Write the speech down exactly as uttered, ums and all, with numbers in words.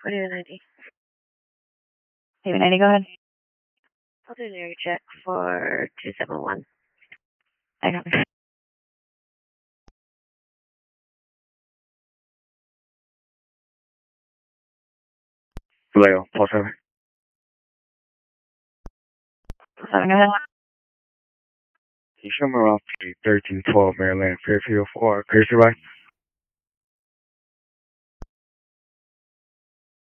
What do you ninety? Haven ninety, go ahead. I'll do an area check for two seven one. I copy. Leo, plus seven. Seven, go ahead. You show me around thirteen twelve Maryland, Fairfield for Cursor, right?